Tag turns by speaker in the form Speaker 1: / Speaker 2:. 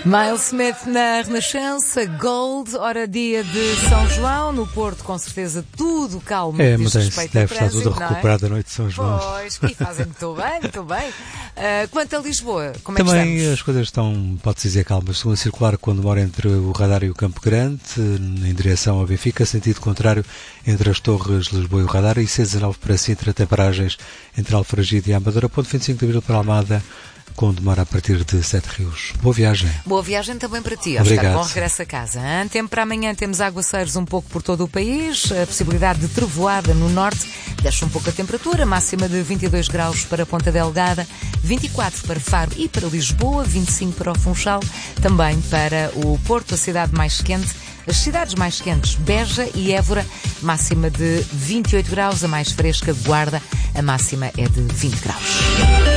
Speaker 1: Miles Smith na Renascença, Gold, hora dia de São João, no Porto com certeza tudo calmo.
Speaker 2: Mas deve estar tudo recuperado da noite de São João.
Speaker 1: Pois, e fazem muito bem, muito bem. Quanto a Lisboa, como é que
Speaker 2: também
Speaker 1: estamos?
Speaker 2: As coisas estão, pode-se dizer, calmas. Estão a circular quando mora entre o Radar e o Campo Grande, em direção a Benfica, sentido contrário entre as Torres, Lisboa e o Radar, e C19 para Sintra, até paragens entre Alfragide e Amadora, ponto 25 de Abril para Almada, com demora a partir de 7 Rios. Boa viagem.
Speaker 1: Boa viagem também para ti,
Speaker 2: Obrigado.
Speaker 1: Oscar. Bom regresso a casa. Tempo para amanhã, temos aguaceiros um pouco por todo o país, a possibilidade de trovoada no norte, deixa um pouco a temperatura, máxima de 22 graus para Ponta Delgada, 24 para Faro e para Lisboa, 25 para o Funchal, também para o Porto, a cidade mais quente. As cidades mais quentes, Beja e Évora, máxima de 28 graus, a mais fresca, Guarda, a máxima é de 20 graus.